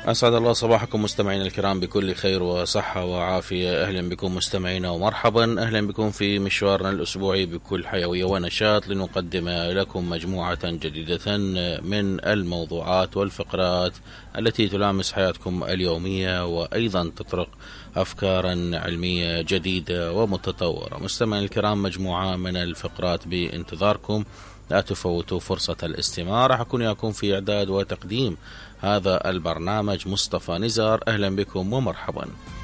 أسعد الله صباحكم مستمعينا الكرام بكل خير وصحة وعافية. أهلا بكم مستمعينا ومرحبا. أهلا بكم في مشوارنا الأسبوعي بكل حيوية ونشاط لنقدم لكم مجموعة جديدة من الموضوعات والفقرات التي تلامس حياتكم اليومية وأيضا تطرق أفكارا علمية جديدة ومتطورة. مستمعينا الكرام، مجموعة من الفقرات بانتظاركم، لا تفوتوا فرصة الاستماع. راح أكون يكون في إعداد وتقديم هذا البرنامج مصطفى نزار. أهلا بكم ومرحبا.